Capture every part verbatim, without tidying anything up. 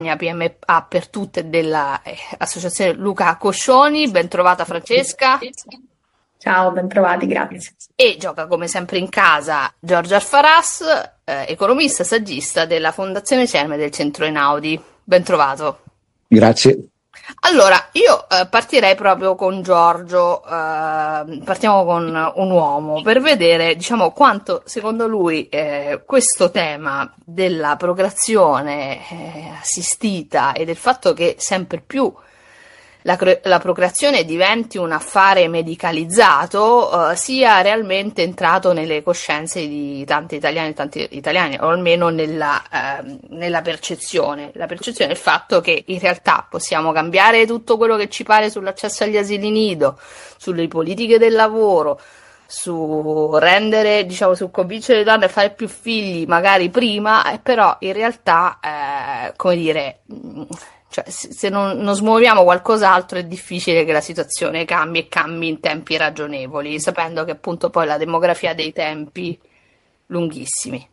P M A per tutte dell'associazione Luca Coscioni. Ben trovata Francesca. Ciao, ben trovati, grazie. E gioca come sempre in casa Giorgia Alfaras, eh, economista, saggista della Fondazione Cerme del Centro Einaudi. Ben trovato. Grazie. Allora, io eh, partirei proprio con Giorgio, eh, partiamo con un uomo, per vedere, diciamo, quanto secondo lui eh, questo tema della procreazione eh, assistita e del fatto che sempre più la, la procreazione diventi un affare medicalizzato eh, sia realmente entrato nelle coscienze di tanti italiani e tanti italiani, o almeno nella, eh, nella percezione. La percezione è il fatto che in realtà possiamo cambiare tutto quello che ci pare sull'accesso agli asili nido, sulle politiche del lavoro, su rendere, diciamo, su convincere le donne a fare più figli magari prima, eh, però in realtà, eh, come dire... Cioè, se non, non smuoviamo qualcos'altro è difficile che la situazione cambi e cambi in tempi ragionevoli, sapendo che appunto poi la demografia ha dei tempi lunghissimi.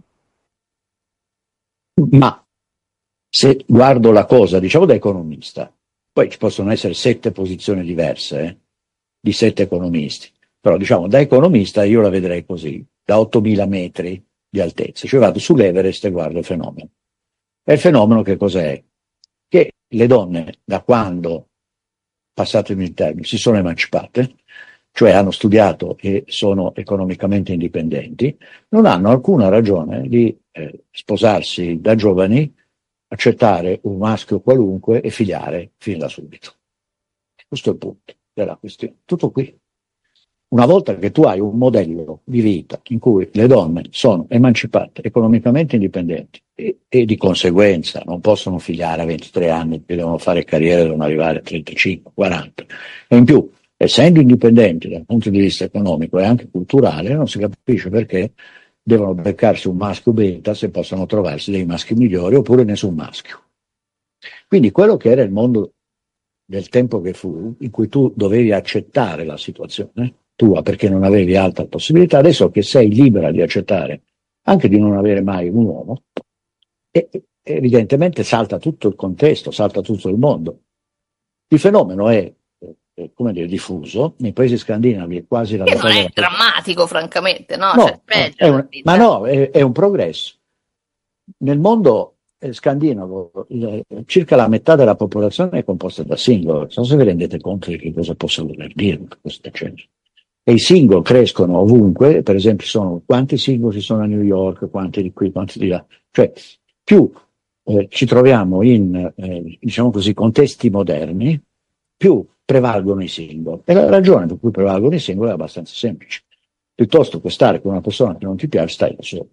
Ma se guardo la cosa, diciamo da economista, poi ci possono essere sette posizioni diverse eh, di sette economisti, però diciamo da economista io la vedrei così, da ottomila metri di altezza, cioè vado sull'Everest e guardo il fenomeno. E il fenomeno che cos'è? Che le donne, da quando, passatemi il termine, si sono emancipate, cioè hanno studiato e sono economicamente indipendenti, non hanno alcuna ragione di eh, sposarsi da giovani, accettare un maschio qualunque e figliare fin da subito. Questo è il punto della questione. Tutto qui. Una volta che tu hai un modello di vita in cui le donne sono emancipate, economicamente indipendenti e, e di conseguenza non possono figliare a ventitré anni, che devono fare carriera, devono arrivare a trentacinque, quaranta, e in più, essendo indipendenti dal punto di vista economico e anche culturale, non si capisce perché devono beccarsi un maschio beta se possono trovarsi dei maschi migliori oppure nessun maschio. Quindi quello che era il mondo del tempo che fu, in cui tu dovevi accettare la situazione tua perché non avevi altra possibilità, adesso che sei libera di accettare anche di non avere mai un uomo, e evidentemente salta tutto il contesto, salta tutto il mondo. Il fenomeno è, è come dire, diffuso, nei paesi scandinavi è quasi la Che metà non è della... drammatico, francamente, no? No, Cioè, peggio, è un, ma no, è, è un progresso. Nel mondo eh, scandinavo il, circa la metà della popolazione è composta da single, non so se vi rendete conto di che cosa possa voler dire questo genere. E i single crescono ovunque, per esempio sono quanti single ci sono a New York, quanti di qui, quanti di là, cioè più eh, ci troviamo in, eh, diciamo così, contesti moderni, più prevalgono i single. E la ragione per cui prevalgono i single è abbastanza semplice. Piuttosto che stare con una persona che non ti piace, stai da solo.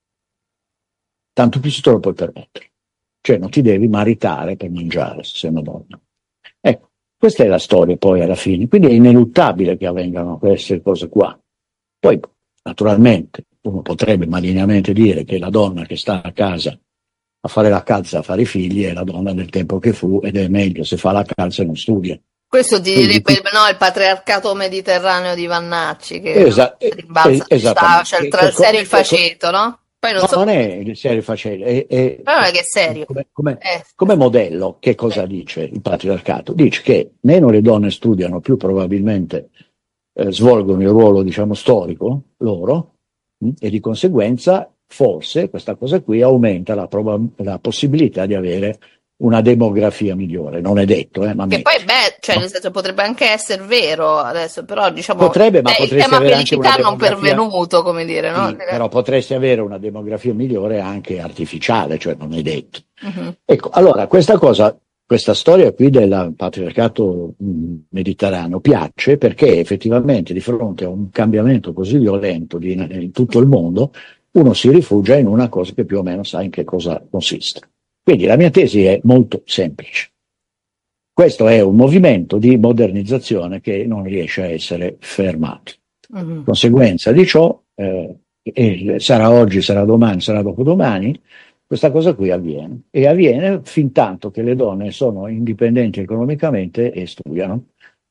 Tanto più se te lo puoi permettere. Cioè non ti devi maritare per mangiare se sei una donna. Ecco. Questa è la storia poi alla fine, quindi è ineluttabile che avvengano queste cose qua. Poi, naturalmente, uno potrebbe malignamente dire che la donna che sta a casa a fare la calza, a fare i figli, è la donna del tempo che fu, ed è meglio se fa la calza e non studia. Questo ti Quindi, direbbe no, il patriarcato mediterraneo di Vannacci, che esa- rimbalza, es- sta, c'è il, tra, il serio e il faceto, no? Poi non no, so... non è il serio faceto, è, è, no, non è che è serio. Come, come, eh. come modello, che cosa eh. dice il patriarcato? Dice che meno le donne studiano, più probabilmente eh, svolgono il ruolo, diciamo, storico loro, mh, e di conseguenza forse questa cosa qui aumenta la, prob- la possibilità di avere una demografia migliore. Non è detto, eh, ma che metto. poi beh, cioè nel senso potrebbe anche essere vero adesso, però diciamo potrebbe, ma è il tema avere anche una felicità non demografia... pervenuto, come dire, no? Sì, però potresti avere una demografia migliore anche artificiale, cioè non è detto. Uh-huh. Ecco, allora questa cosa, questa storia qui del patriarcato mh, mediterraneo piace perché effettivamente di fronte a un cambiamento così violento di, in tutto il mondo, uno si rifugia in una cosa che più o meno sa in che cosa consiste. Quindi la mia tesi è molto semplice. Questo è un movimento di modernizzazione che non riesce a essere fermato. Uh-huh. Conseguenza di ciò, eh, e sarà oggi, sarà domani, sarà dopodomani, questa cosa qui avviene. E avviene fin tanto che le donne sono indipendenti economicamente e studiano.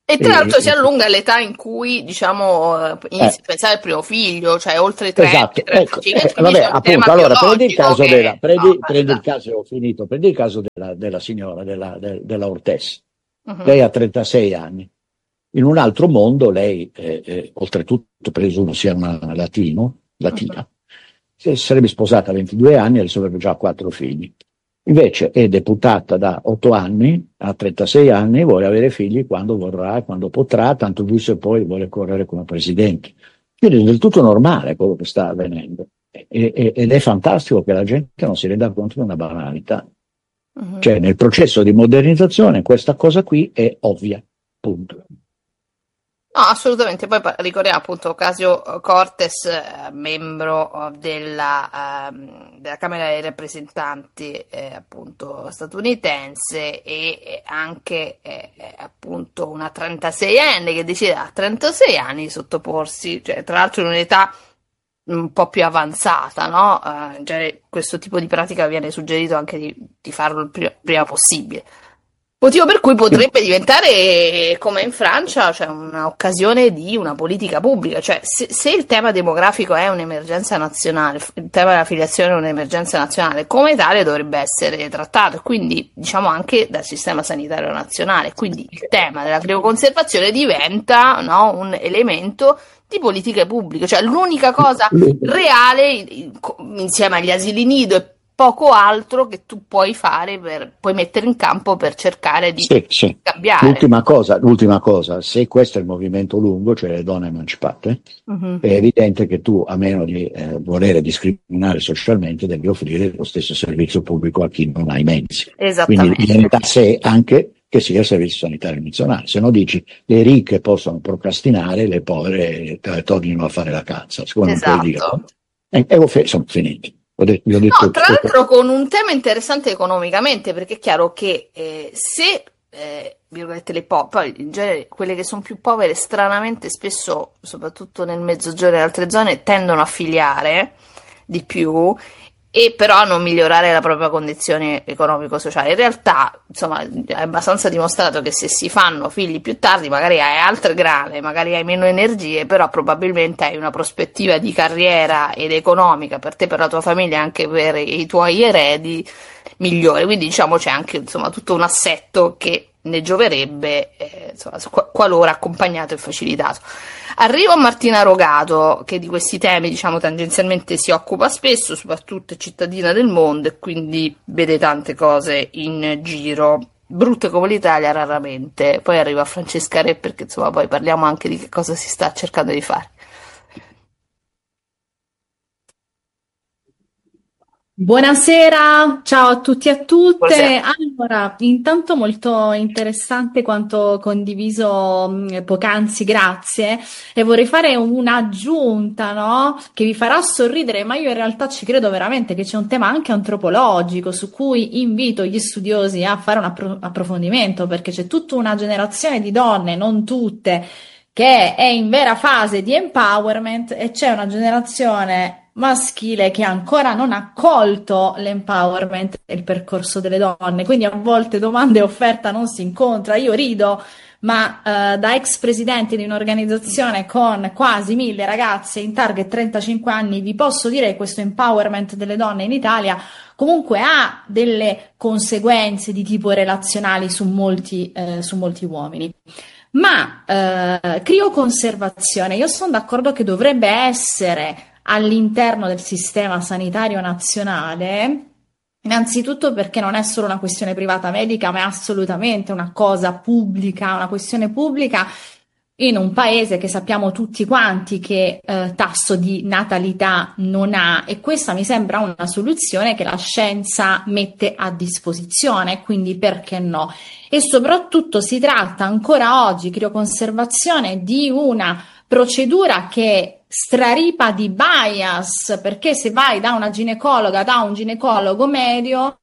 E tra l'altro E, si allunga l'età in cui, diciamo, eh, inizi eh, a pensare al primo figlio, cioè oltre i trenta, esatto, ecco, trentacinque, eh, quindi vabbè, c'è un tema appunto, allora prendi il biologico caso della, che... No, prendi, prendi il basta. caso, ho finito, prendi il caso della, della signora, della, del- della Ortez. Mhm, Lei ha trentasei anni. In un altro mondo lei, eh, eh, oltretutto presumo sia una latino, mhm. latina, si sarebbe sposata a ventidue anni e adesso avrebbe già quattro figli. Invece è deputata da otto anni, ha trentasei anni, vuole avere figli quando vorrà, quando potrà, tanto più se poi vuole correre come presidente. Quindi è del tutto normale quello che sta avvenendo. E- e- ed è fantastico che la gente non si renda conto di una banalità. Mhm. Cioè, nel processo di modernizzazione questa cosa qui è ovvia. Punto. No, assolutamente. Poi pa- ricordiamo appunto Ocasio Cortez, eh, membro eh, della, ehm, della Camera dei rappresentanti eh, appunto statunitense e e anche eh, eh, appunto una trentaseienne che decide a trentasei anni di sottoporsi, cioè tra l'altro in un'età un po' più avanzata, no? Eh, in genere questo tipo di pratica viene suggerito anche di, di farlo il prima, prima possibile. Motivo per cui potrebbe diventare, come in Francia, cioè un'occasione di una politica pubblica. Cioè, se, se il tema demografico è un'emergenza nazionale, il tema della filiazione è un'emergenza nazionale, come tale dovrebbe essere trattato, e quindi diciamo anche dal sistema sanitario nazionale. Quindi il tema della crioconservazione diventa, no, un elemento di politiche pubbliche, cioè l'unica cosa reale insieme agli asili nido e poco altro che tu puoi fare per, puoi mettere in campo per cercare di Sì, sì. cambiare. L'ultima cosa, l'ultima cosa, se questo è il movimento lungo, cioè le donne emancipate, Mhm. è evidente che tu, a meno di eh, volere discriminare socialmente, devi offrire lo stesso servizio pubblico a chi non ha i mezzi. Quindi Esattamente. viene da sé anche che sia il servizio sanitario nazionale. Se no dici le ricche possono procrastinare, le povere eh, tornino a fare la cazzo. Siccome non puoi dire. Esatto. E, e ho fe- sono finiti. Ho detto, vi ho detto No, tra tutto. l'altro con un tema interessante economicamente, perché è chiaro che eh, se, eh, virgolette, le po- poi in genere quelle che sono più povere, stranamente spesso, soprattutto nel mezzogiorno e altre zone, tendono a figliare di più e però a non migliorare la propria condizione economico-sociale. In realtà, insomma, è abbastanza dimostrato che se si fanno figli più tardi, magari hai altre grane, magari hai meno energie, però probabilmente hai una prospettiva di carriera ed economica per te, per la tua famiglia e anche per i tuoi eredi migliore. Quindi diciamo c'è anche insomma tutto un assetto che ne gioverebbe, eh, insomma, qualora accompagnato e facilitato. Arrivo a Martina Rogato, che di questi temi, diciamo, tangenzialmente si occupa spesso, soprattutto è cittadina del mondo e quindi vede tante cose in giro, brutte come l'Italia raramente. Poi arrivo a Francesca Re perché insomma poi parliamo anche di che cosa si sta cercando di fare. Buonasera, ciao a tutti e a Buonasera. tutte. Allora, intanto molto interessante quanto condiviso mh, poc'anzi, grazie. E vorrei fare un'aggiunta, no? Che vi farà sorridere, ma io in realtà ci credo veramente che c'è un tema anche antropologico su cui invito gli studiosi a fare un appro- approfondimento, perché c'è tutta una generazione di donne, non tutte, che è in vera fase di empowerment e c'è una generazione maschile che ancora non ha colto l'empowerment e il percorso delle donne, quindi a volte domanda e offerta non si incontra. Io rido, ma eh, da ex presidente di un'organizzazione con quasi mille ragazze in target trentacinque anni vi posso dire che questo empowerment delle donne in Italia comunque ha delle conseguenze di tipo relazionali su molti, eh, su molti uomini. Ma eh, crioconservazione, io sono d'accordo che dovrebbe essere all'interno del sistema sanitario nazionale, innanzitutto perché non è solo una questione privata medica, ma è assolutamente una cosa pubblica, una questione pubblica in un paese che sappiamo tutti quanti che eh, tasso di natalità non ha, e questa mi sembra una soluzione che la scienza mette a disposizione, quindi perché no? E soprattutto si tratta ancora oggi, crioconservazione, di una procedura che straripa di bias, perché se vai da una ginecologa, da un ginecologo medio,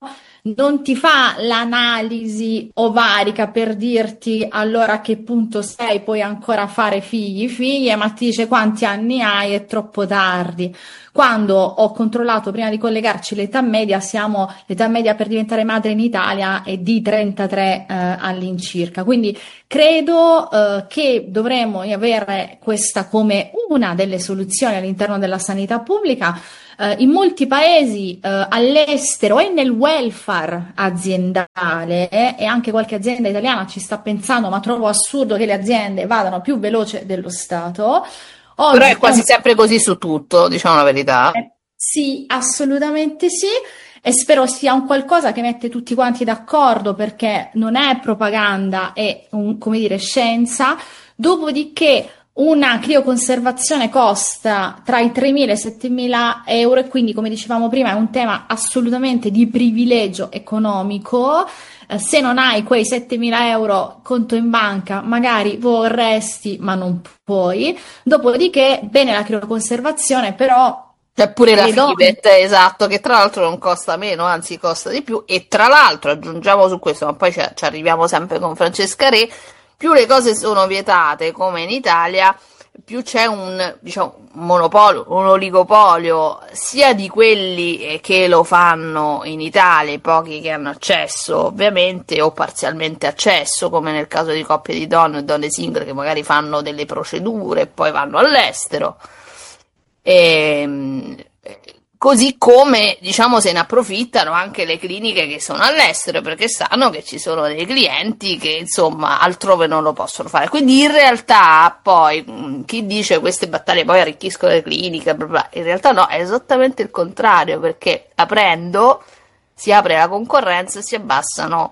non ti fa l'analisi ovarica per dirti allora a che punto sei, puoi ancora fare figli, figlie, ma ti dice quanti anni hai, è troppo tardi. Quando ho controllato prima di collegarci l'età media, siamo, l'età media per diventare madre in Italia è di trentatré eh, all'incirca. Quindi credo eh, che dovremmo avere questa come una delle soluzioni all'interno della sanità pubblica. Eh, in molti paesi eh, all'estero e nel welfare aziendale eh, e anche qualche azienda italiana ci sta pensando, ma trovo assurdo che le aziende vadano più veloce dello Stato. Però Oggi è è un quasi sempre così su tutto, diciamo la verità. eh, sì, assolutamente sì, e spero sia un qualcosa che mette tutti quanti d'accordo perché non è propaganda, è un, come dire, scienza. Dopodiché una crioconservazione costa tra i tremila e i settemila euro e quindi, come dicevamo prima, è un tema assolutamente di privilegio economico. Eh, se non hai quei settemila euro conto in banca, magari vorresti, ma non puoi. Dopodiché, bene la crioconservazione, però C'è pure la le donne. Fivet, esatto, che tra l'altro non costa meno, anzi costa di più. E tra l'altro, aggiungiamo su questo, ma poi ci, ci arriviamo sempre con Francesca Re, più le cose sono vietate, come in Italia, più c'è un, diciamo, un monopolio, un oligopolio, sia di quelli eh, che lo fanno in Italia, i pochi che hanno accesso, ovviamente, o parzialmente accesso, come nel caso di coppie di donne o donne single che magari fanno delle procedure e poi vanno all'estero. E, così come, diciamo, se ne approfittano anche le cliniche che sono all'estero perché sanno che ci sono dei clienti che insomma altrove non lo possono fare. Quindi in realtà poi mh, chi dice queste battaglie poi arricchiscono le cliniche, bla bla, in realtà no, è esattamente il contrario, perché aprendo si apre la concorrenza e si abbassano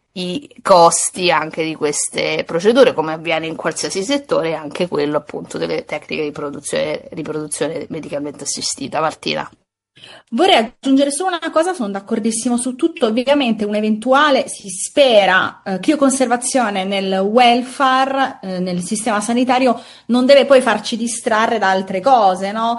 i costi anche di queste procedure, come avviene in qualsiasi settore, anche quello appunto delle tecniche di produzione, riproduzione medicalmente assistita. Martina. Vorrei aggiungere solo una cosa, sono d'accordissimo su tutto. Ovviamente un'eventuale, si spera, eh, crioconservazione nel welfare, eh, nel sistema sanitario, non deve poi farci distrarre da altre cose, no?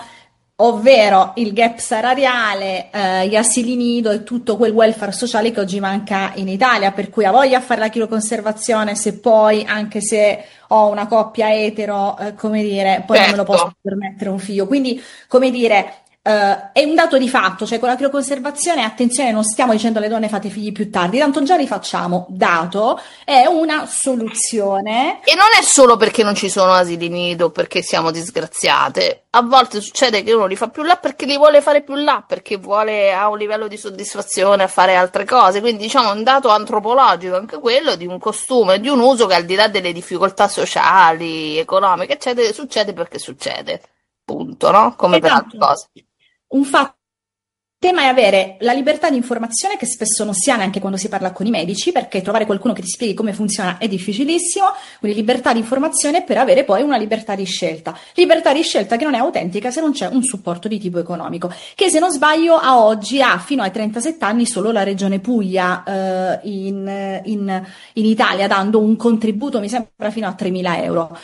Ovvero il gap salariale, eh, gli asili nido e tutto quel welfare sociale che oggi manca in Italia, per cui ha voglia a fare la crioconservazione se poi, anche se ho una coppia etero, eh, come dire, poi non me lo posso Certo. permettere un figlio. Quindi, come dire, eh, è un dato di fatto, cioè con la crioconservazione, attenzione, non stiamo dicendo alle donne fate figli più tardi, tanto già li facciamo, dato, è una soluzione. E non è solo perché non ci sono asili nido, perché siamo disgraziate. A volte succede che uno li fa più là perché li vuole fare più là, perché vuole ha un livello di soddisfazione a fare altre cose. Quindi diciamo è un dato antropologico anche quello di un costume, di un uso che al di là delle difficoltà sociali, economiche, eccetera, succede perché succede. Punto, no? Come per altre Esatto. cose. Un fatto. Il tema è avere la libertà di informazione, che spesso non si ha neanche quando si parla con i medici, perché trovare qualcuno che ti spieghi come funziona è difficilissimo. Quindi libertà di informazione per avere poi una libertà di scelta. Libertà di scelta che non è autentica se non c'è un supporto di tipo economico, che se non sbaglio a oggi ha fino ai trentasette anni solo la regione Puglia eh, in, in, in Italia, dando un contributo, mi sembra, fino a tremila euro.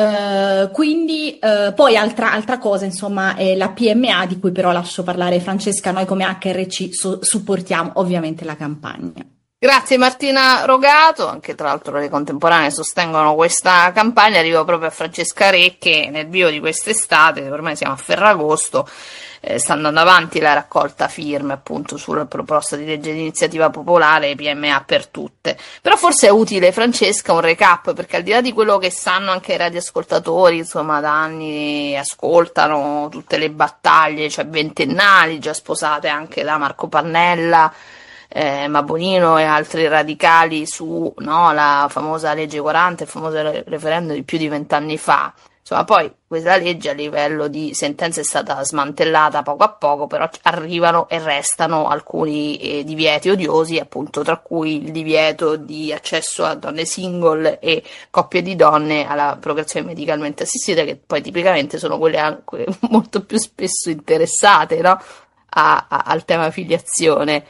Uh, quindi uh, poi altra, altra cosa, insomma, è la P M A, di cui però lascio parlare Francesca. Noi come H R C so- supportiamo ovviamente la campagna. Grazie Martina Rogato, anche tra l'altro le contemporanee sostengono questa campagna. Arrivo proprio a Francesca Re che nel vivo di quest'estate, ormai siamo a Ferragosto, eh, sta andando avanti la raccolta firme appunto sulla proposta di legge di iniziativa popolare P M A per tutte. Però forse è utile, Francesca, un recap, perché al di là di quello che sanno anche i radioascoltatori, insomma da anni ascoltano tutte le battaglie, cioè ventennali, già sposate anche da Marco Pannella, Eh, Mabonino e altri radicali su no, la famosa legge quaranta, il famoso referendum di più di vent'anni fa. Insomma, poi questa legge a livello di sentenza è stata smantellata poco a poco, però arrivano e restano alcuni eh, divieti odiosi, appunto, tra cui il divieto di accesso a donne single e coppie di donne alla procreazione medicalmente assistita, che poi tipicamente sono quelle anche molto più spesso interessate, no? a, a, al tema filiazione.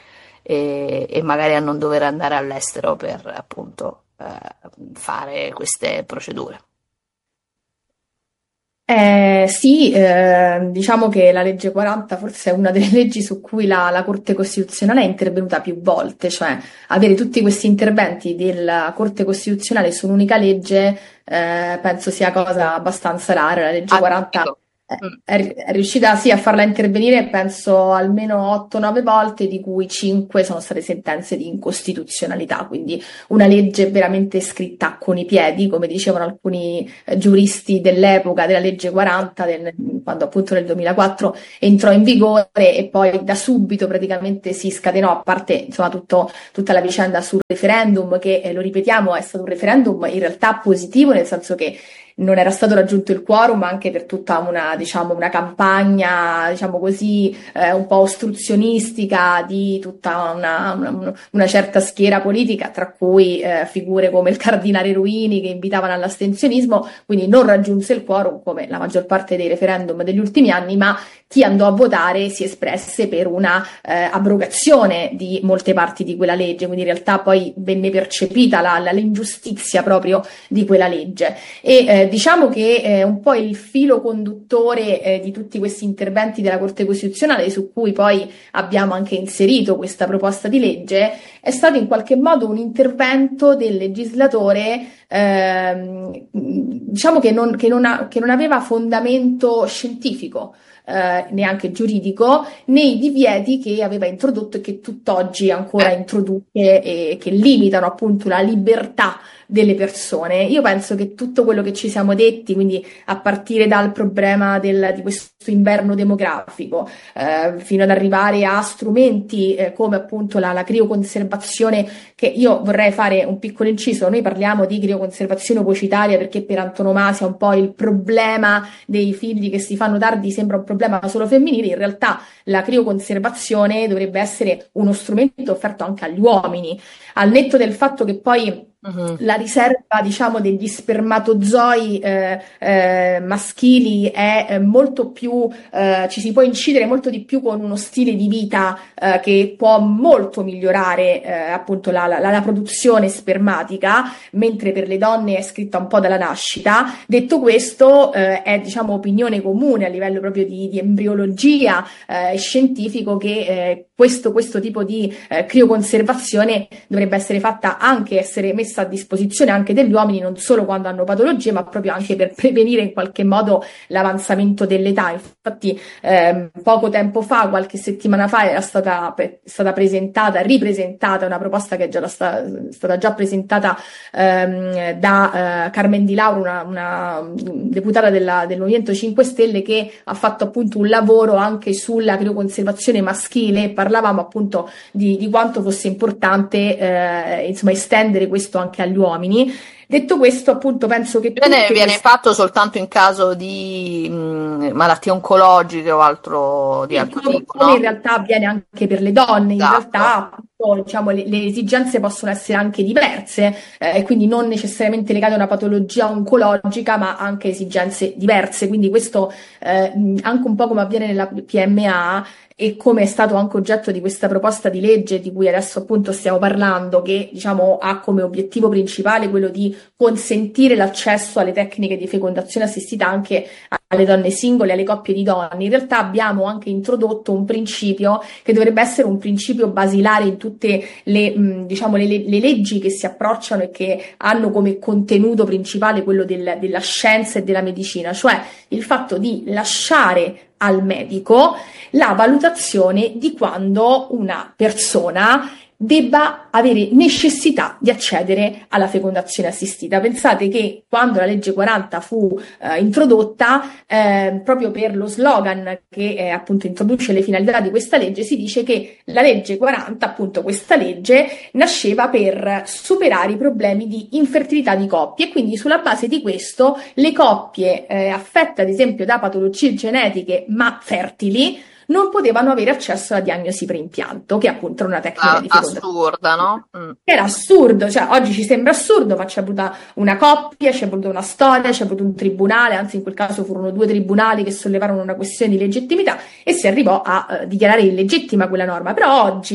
E, e magari a non dover andare all'estero per appunto eh, fare queste procedure. Eh, sì, eh, diciamo che la legge quaranta forse è una delle leggi su cui la, la Corte Costituzionale è intervenuta più volte, cioè avere tutti questi interventi della Corte Costituzionale su un'unica legge, eh, penso sia cosa abbastanza rara. La legge quaranta Atipico. è, Mm. è- è riuscita sì a farla intervenire, penso almeno otto nove volte, di cui cinque sono state sentenze di incostituzionalità, quindi una legge veramente scritta con i piedi, come dicevano alcuni eh, giuristi dell'epoca della legge quaranta, del- quando appunto nel duemilaquattro entrò in vigore e poi da subito praticamente si scatenò, a parte insomma tutto- tutta la vicenda sul referendum, che eh, lo ripetiamo è stato un referendum in realtà positivo, nel senso che non era stato raggiunto il quorum anche per tutta una, diciamo, una campagna, diciamo così, eh, un po' ostruzionistica di tutta una, una- una certa schiera politica, tra cui eh, figure come il cardinale Ruini che invitavano all'astensionismo, quindi non raggiunse il quorum come la maggior parte dei referendum degli ultimi anni, ma chi andò a votare si espresse per una eh, abrogazione di molte parti di quella legge, quindi in realtà poi venne percepita la- la- l'ingiustizia proprio di quella legge. E eh, diciamo che eh, un po' il filo conduttore eh, di tutti questi interventi della Corte Costituzionale, su cui poi abbiamo anche inserito questa proposta di legge, è stato in qualche modo un intervento del legislatore, ehm, diciamo che non, che non ha- che non aveva fondamento scientifico. Eh, neanche giuridico, nei divieti che aveva introdotto e che tutt'oggi ancora Eh, introduce e che limitano appunto la libertà delle persone. Io penso che tutto quello che ci siamo detti, quindi a partire dal problema del- di questo inverno demografico, eh, fino ad arrivare a strumenti eh, come appunto la, la crioconservazione, che io vorrei fare un piccolo inciso, noi parliamo di crioconservazione ovocitaria perché per antonomasia un po' il problema dei figli che si fanno tardi sembra un problema solo femminile, in realtà la crioconservazione dovrebbe essere uno strumento offerto anche agli uomini, al netto del fatto che poi mhm. la riserva, diciamo, degli spermatozoi eh, eh, maschili è eh, molto più, eh, ci si può incidere molto di più con uno stile di vita eh, che può molto migliorare eh, appunto la, la- la produzione spermatica, mentre per le donne è scritta un po' dalla nascita. Detto questo, eh, è diciamo opinione comune a livello proprio di, di embriologia eh, scientifico che eh, questo, questo tipo di eh, crioconservazione dovrebbe essere fatta anche, essere messa a disposizione anche degli uomini, non solo quando hanno patologie, ma proprio anche per prevenire in qualche modo l'avanzamento dell'età. Infatti, ehm, poco tempo fa, qualche settimana fa, era stata, è stata presentata, ripresentata una proposta che è già sta- stata già presentata ehm, da eh, Carmen Di Lauro, una, una deputata della- del Movimento cinque Stelle, che ha fatto appunto un lavoro anche sulla crioconservazione maschile. Parlavamo appunto di, di quanto fosse importante eh, insomma estendere questo anche agli uomini. Detto questo, appunto, penso che Viene, tutte viene queste fatto soltanto in caso di mh, malattie oncologiche o altro di sì, altro come, tipo, come in no? realtà avviene anche per le donne, in Esatto. realtà appunto, diciamo, le, le esigenze possono essere anche diverse, eh, e quindi non necessariamente legate a una patologia oncologica, ma anche esigenze diverse. Quindi questo eh, mh, anche un po' come avviene nella P M A e come è stato anche oggetto di questa proposta di legge di cui adesso appunto stiamo parlando, che diciamo ha come obiettivo principale quello di consentire l'accesso alle tecniche di fecondazione assistita anche alle donne singole, alle coppie di donne. In realtà abbiamo anche introdotto un principio che dovrebbe essere un principio basilare in tutte le, mh, diciamo, le, le leggi che si approcciano e che hanno come contenuto principale quello del- della scienza e della medicina, cioè il fatto di lasciare al medico la valutazione di quando una persona debba avere necessità di accedere alla fecondazione assistita. Pensate che quando la legge quaranta fu eh, introdotta, eh, proprio per lo slogan che eh, appunto introduce le finalità di questa legge, si dice che la legge quaranta, appunto questa legge, nasceva per superare i problemi di infertilità di coppie e quindi sulla base di questo le coppie eh, affette ad esempio da patologie genetiche ma fertili non potevano avere accesso alla diagnosi preimpianto, che appunto era una tecnica A- di fecondazione. assurda, no? Mm. Era assurdo, cioè oggi ci sembra assurdo, ma c'è voluta una coppia, c'è voluta una storia, c'è voluto un tribunale, anzi in quel caso furono due tribunali che sollevarono una questione di legittimità e si arrivò a eh, dichiarare illegittima quella norma. Però oggi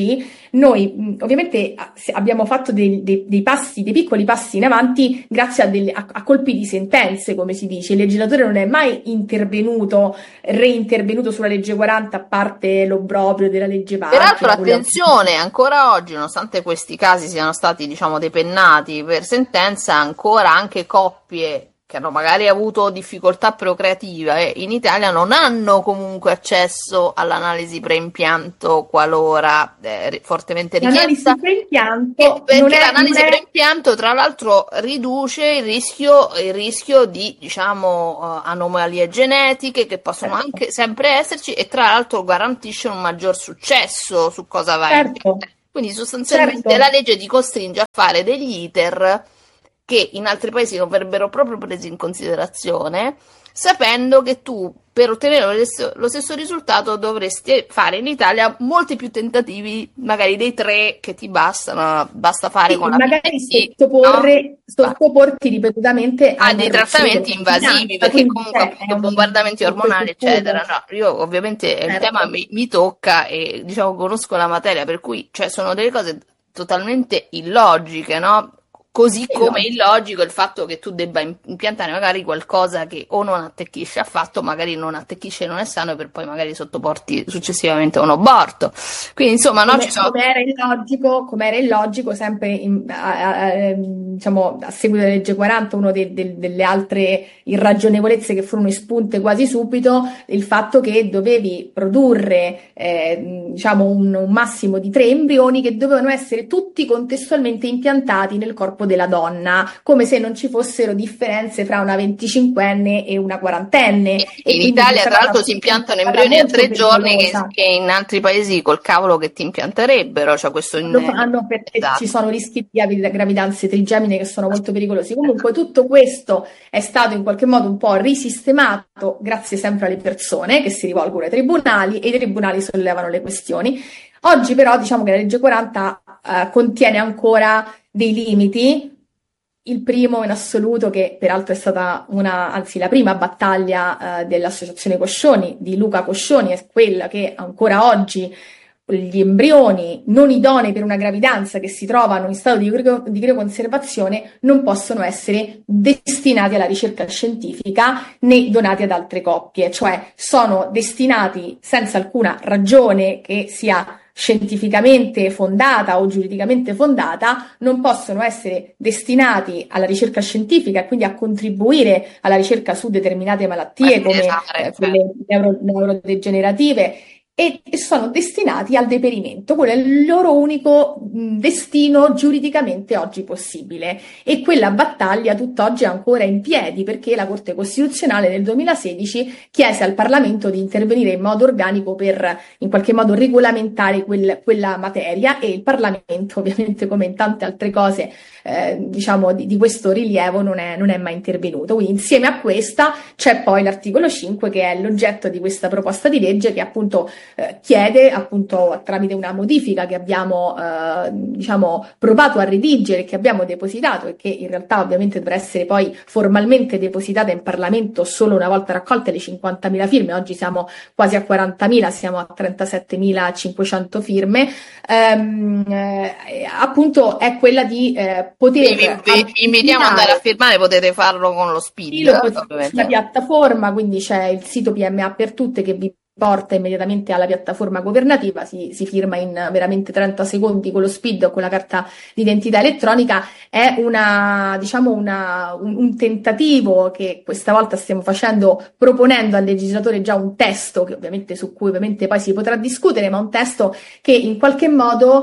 noi mh, ovviamente a- se abbiamo fatto dei, dei- dei passi, dei piccoli passi in avanti grazie a, delle- a- a colpi di sentenze, come si dice. Il legislatore non è mai intervenuto, reintervenuto sulla legge quaranta, a parte l'obbrobrio della legge Varchi, Peraltro, ma quello è un- attenzione, ancora oggi, nonostante questi casi siano stati, diciamo, depennati per sentenza, ancora anche coppie che hanno magari avuto difficoltà procreative in Italia non hanno comunque accesso all'analisi preimpianto qualora eh, fortemente richiesta. L'analisi preimpianto Eh, perché non è, non l'analisi è preimpianto, tra l'altro, riduce il rischio, il rischio di, diciamo, eh, anomalie genetiche che possono certo, anche sempre esserci e tra l'altro garantisce un maggior successo su cosa va in certo, mente. Quindi sostanzialmente certo. la legge ti costringe a fare degli iter che in altri paesi non verrebbero proprio presi in considerazione, sapendo che tu per ottenere lo stesso, lo stesso risultato dovresti fare in Italia molti più tentativi, magari dei tre che ti bastano, basta fare Sì, con la magari P T C, sottoporre, no? sottoporti ripetutamente a Ah, una dei reduzione trattamenti della invasivi, gravidanza, perché quindi comunque cioè, è appunto un, bombardamenti un ormonali, eccetera. presupposto, No, io ovviamente il tema certo. mi, mi tocca e diciamo conosco la materia, per cui cioè, sono delle cose totalmente illogiche, no? Così Sì, come logico. illogico il fatto che tu debba im- impiantare magari qualcosa che o non attecchisce affatto, magari non attecchisce e non è sano, per poi magari sottoporti successivamente a un aborto. Quindi insomma, no, ci Come, sono. come era illogico, come era illogico, sempre in- a, a- a- diciamo, a seguito della legge quaranta, una delle altre irragionevolezze che furono espunte quasi subito, il fatto che dovevi produrre eh, diciamo un, un massimo di tre embrioni che dovevano essere tutti contestualmente impiantati nel corpo della donna, come se non ci fossero differenze fra una venticinquenne e una quarantenne. E In quindi Italia, questa tra cosa l'altro, si fu impiantano considerata embrioni a molto tre giorni che, pericolosa. che in altri paesi col cavolo che ti impianterebbero, cioè questo in. Lo fanno perché ci Esatto. sono rischi di gravid- gravidanze trigemine che sono molto pericolosi. Comunque tutto questo è stato in qualche modo un po' risistemato grazie sempre alle persone che si rivolgono ai tribunali e i tribunali sollevano le questioni. Oggi però diciamo che la legge quaranta eh, contiene ancora dei limiti. Il primo in assoluto, che peraltro è stata una, anzi la prima battaglia eh, dell'Associazione Coscioni, di Luca Coscioni, è quella che ancora oggi gli embrioni non idonei per una gravidanza che si trovano in stato di, crio- di crioconservazione non possono essere destinati alla ricerca scientifica né donati ad altre coppie, cioè sono destinati senza alcuna ragione che sia scientificamente fondata o giuridicamente fondata, non possono essere destinati alla ricerca scientifica e quindi a contribuire alla ricerca su determinate malattie come eh, quelle neuro- neurodegenerative e e sono destinati al deperimento. Quello è il loro unico mh, destino giuridicamente oggi possibile. E quella battaglia tutt'oggi è ancora in piedi perché la Corte Costituzionale nel duemilasedici chiese al Parlamento di intervenire in modo organico per in qualche modo regolamentare quel- quella materia e il Parlamento, ovviamente come in tante altre cose, eh, diciamo di, di questo rilievo, non è, non è mai intervenuto. Quindi insieme a questa c'è poi l'articolo cinque che è l'oggetto di questa proposta di legge che appunto eh, chiede appunto tramite una modifica che abbiamo eh, diciamo provato a redigere, che abbiamo depositato e che in realtà ovviamente dovrà essere poi formalmente depositata in Parlamento solo una volta raccolte le cinquantamila firme. Oggi siamo quasi a quarantamila, siamo a trentasettemilacinquecento firme. Ehm, eh, appunto è quella di eh, poter Vi, vi- vi invitiamo ad andare a firmare, potete farlo con lo sì, lo speed, potete fare sulla ovviamente. piattaforma, quindi c'è il sito P M A per tutte che vi porta immediatamente alla piattaforma governativa, si, si firma in veramente trenta secondi con lo SPID o con la carta d'identità elettronica. È una, diciamo una, un, un tentativo che questa volta stiamo facendo proponendo al legislatore già un testo, che ovviamente su cui ovviamente poi si potrà discutere, ma un testo che in qualche modo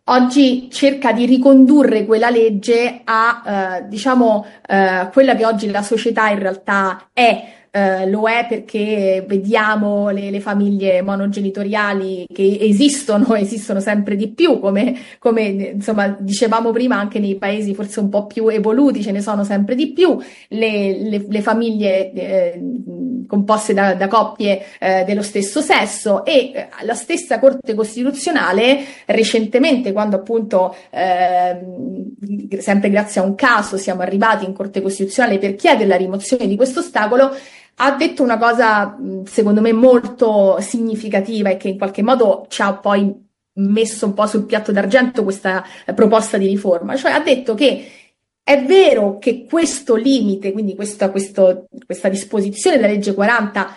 oggi cerca di ricondurre quella legge a, eh, diciamo, eh, quella che oggi la società in realtà è. Eh, lo è perché vediamo le, le famiglie monogenitoriali che esistono, esistono sempre di più, come, come insomma dicevamo prima, anche nei paesi forse un po' più evoluti ce ne sono sempre di più, le, le, le famiglie eh, composte da, da coppie eh, dello stesso sesso e eh, la stessa Corte Costituzionale recentemente, quando appunto eh, sempre grazie a un caso siamo arrivati in Corte Costituzionale per chiedere la rimozione di questo ostacolo, ha detto una cosa secondo me molto significativa e che in qualche modo ci ha poi messo un po' sul piatto d'argento questa eh, proposta di riforma, cioè ha detto che è vero che questo limite, quindi questa, questo, questa disposizione della legge quaranta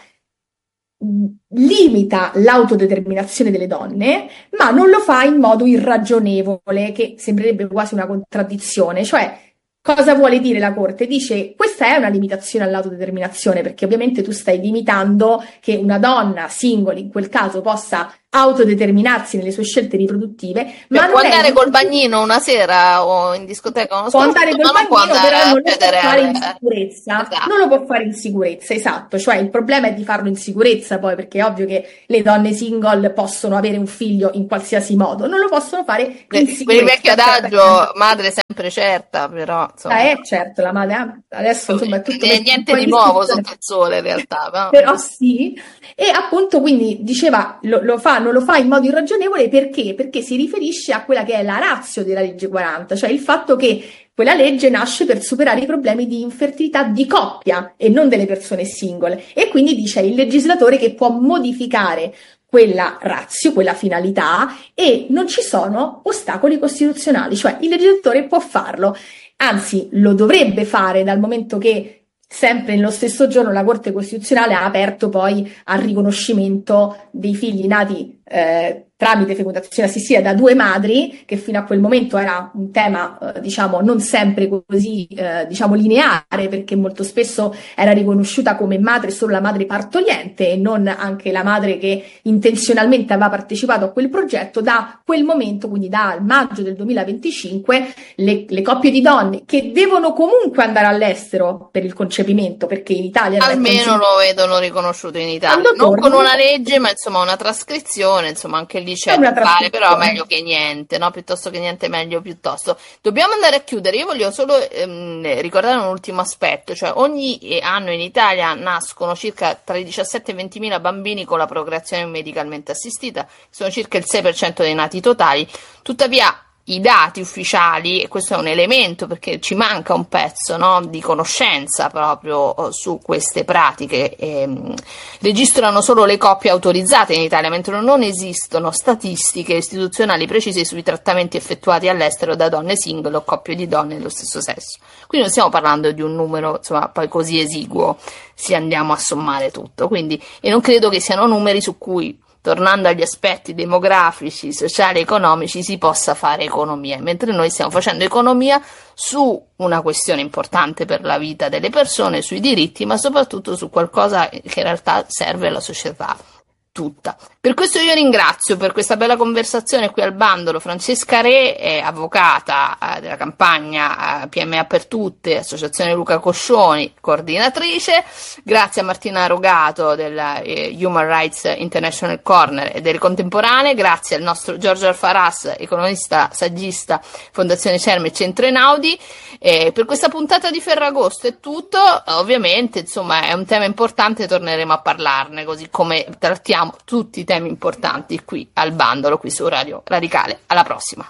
limita l'autodeterminazione delle donne, ma non lo fa in modo irragionevole, che sembrerebbe quasi una contraddizione. Cioè, cosa vuole dire la Corte? Dice, questa è una limitazione all'autodeterminazione, perché ovviamente tu stai limitando che una donna singola, in quel caso, possa autodeterminarsi nelle sue scelte riproduttive, ma Cioè, non può è andare col bagnino una sera o in discoteca uno può andare col ma non può bagnino, andare però a non lo può chiedere fare in alle- sicurezza. Esatto. Non lo può fare in sicurezza, esatto. Cioè, il problema è di farlo in sicurezza poi, perché è ovvio che le donne single possono avere un figlio in qualsiasi modo, non lo possono fare in Per sicurezza. il vecchio adagio, madre sempre certa, però insomma, Ah, eh, certo, la madre adesso insomma è tutto eh, questo niente un po' di nuovo discussione. sotto il sole in realtà, no? Però sì, e appunto quindi diceva lo, lo fa, non lo fa in modo irragionevole perché? Perché si riferisce a quella che è la ratio della legge quaranta, cioè il fatto che quella legge nasce per superare i problemi di infertilità di coppia e non delle persone singole, e quindi dice il legislatore che può modificare quella ratio, quella finalità, e non ci sono ostacoli costituzionali, cioè il legislatore può farlo, anzi lo dovrebbe fare, dal momento che sempre nello stesso giorno la Corte Costituzionale ha aperto poi al riconoscimento dei figli nati eh, tramite fecondazione assistita da due madri, che fino a quel momento era un tema eh, diciamo non sempre così eh, diciamo lineare, perché molto spesso era riconosciuta come madre solo la madre partoriente e non anche la madre che intenzionalmente aveva partecipato a quel progetto. Da quel momento, quindi dal maggio del duemilaventicinque, le, le coppie di donne che devono comunque andare all'estero per il concepimento, perché in Italia non è Almeno consentito, lo vedono riconosciuto in Italia, quando non con tornano, una legge, ma insomma una trascrizione, insomma anche lì c'è è una da fare, però trascrizione. meglio che niente, no? Piuttosto che niente, meglio piuttosto. Dobbiamo andare a chiudere, io voglio solo ehm, ricordare un ultimo aspetto, cioè ogni anno in Italia nascono circa tra i diciassette e i ventimila bambini con la procreazione medicalmente assistita, sono circa il sei per cento dei nati totali, tuttavia i dati ufficiali, e questo è un elemento perché ci manca un pezzo, no, di conoscenza proprio eh, su queste pratiche, ehm, registrano solo le coppie autorizzate in Italia, mentre non esistono statistiche istituzionali precise sui trattamenti effettuati all'estero da donne single o coppie di donne dello stesso sesso. Quindi non stiamo parlando di un numero insomma poi così esiguo se andiamo a sommare tutto, quindi, e non credo che siano numeri su cui, tornando agli aspetti demografici, sociali e economici, si possa fare economia, mentre noi stiamo facendo economia su una questione importante per la vita delle persone, sui diritti, ma soprattutto su qualcosa che in realtà serve alla società tutta. Per questo io ringrazio per questa bella conversazione qui al bandolo Francesca Re, è avvocata eh, della campagna eh, P M A per tutte, associazione Luca Coscioni, coordinatrice, grazie a Martina Rogato della eh, Human Rights International Corner e delle Contemporanee, grazie al nostro Giorgio Alfaras, economista, saggista, Fondazione Cerme e Centro Einaudi. Eh, per questa puntata di Ferragosto è tutto, ovviamente insomma è un tema importante, torneremo a parlarne, così come trattiamo tutti i temi importanti qui al bandolo, qui su Radio Radicale. Alla prossima.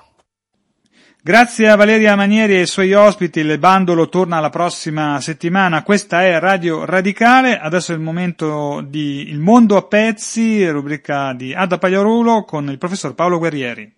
Grazie a Valeria Manieri e ai suoi ospiti, il bandolo torna la prossima settimana. Questa è Radio Radicale, adesso è il momento di Il Mondo a Pezzi, rubrica di Ada Pagliarulo con il professor Paolo Guerrieri.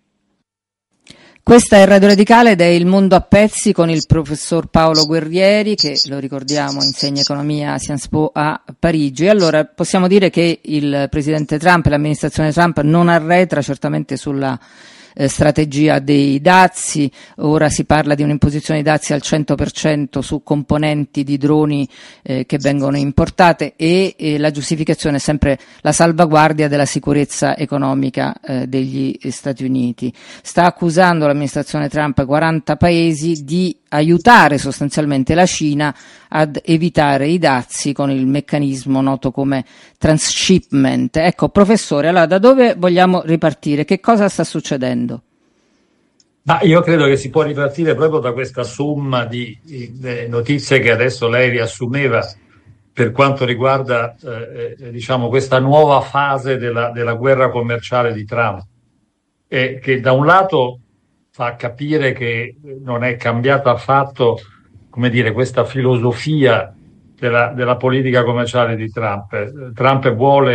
Questa è Radio Radicale ed è Il Mondo a Pezzi con il professor Paolo Guerrieri, che lo ricordiamo insegna economia a Sciences Po a Parigi. Allora possiamo dire che il presidente Trump e l'amministrazione Trump non arretra certamente sulla eh, strategia dei dazi. Ora si parla di un'imposizione di dazi al cento per cento su componenti di droni eh, che vengono importate e, e la giustificazione è sempre la salvaguardia della sicurezza economica eh, degli Stati Uniti. Sta accusando l'amministrazione Trump quaranta paesi di aiutare sostanzialmente la Cina ad evitare i dazi con il meccanismo noto come transshipment. Ecco, professore, allora da dove vogliamo ripartire? Che cosa sta succedendo? Ma io credo che si può ripartire proprio da questa somma di, di notizie che adesso lei riassumeva per quanto riguarda eh, diciamo questa nuova fase della, della guerra commerciale di Trump, e che da un lato fa capire che non è cambiata affatto, come dire, questa filosofia della, della politica commerciale di Trump. Trump vuole